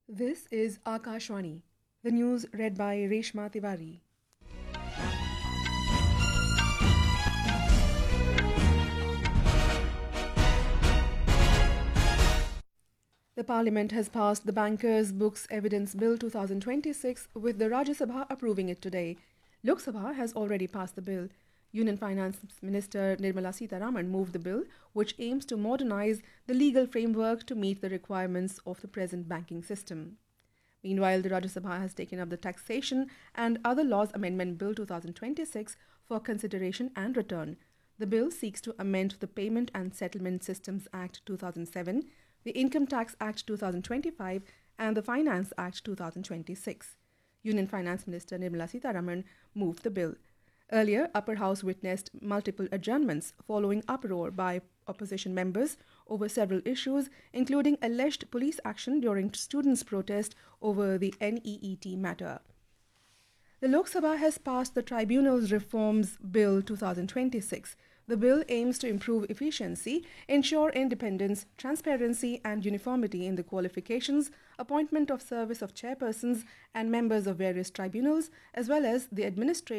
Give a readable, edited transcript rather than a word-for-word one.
This is Akashwani. The news read by Reshma Tiwari. The Parliament has passed the Bankers' Books Evidence Bill 2026 with the Rajya Sabha approving it today. Lok Sabha has already passed the bill. Union Finance Minister Nirmala Sitharaman moved the bill, which aims to modernize the legal framework to meet the requirements of the present banking system. Meanwhile, the Rajya Sabha has taken up the Taxation and Other Laws Amendment Bill 2026 for consideration and return. The bill seeks to amend the Payment and Settlement Systems Act 2007, the Income Tax Act 2025, and the Finance Act 2026. Union Finance Minister Nirmala Sitharaman moved the bill. Earlier, Upper House witnessed multiple adjournments following uproar by opposition members over several issues, including alleged police action during students' protest over the NEET matter. The Lok Sabha has passed the Tribunals Reforms Bill 2026. The bill aims to improve efficiency, ensure independence, transparency, and uniformity in the qualifications, appointment of service of chairpersons and members of various tribunals, as well as the administration